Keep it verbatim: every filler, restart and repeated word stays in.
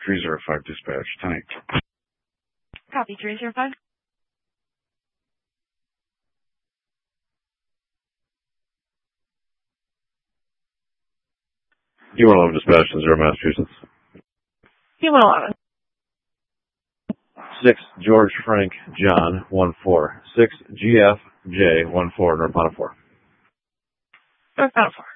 three zero five dispatch, ten eight. Copy, three zero five. U one eleven dispatch to zero Massachusetts. U one eleven. six George Frank John one four. six G F J one four North Ponte four. North Ponte four.